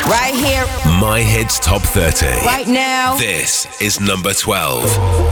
Right here. My Hits Top 30. Right now. This is number 12.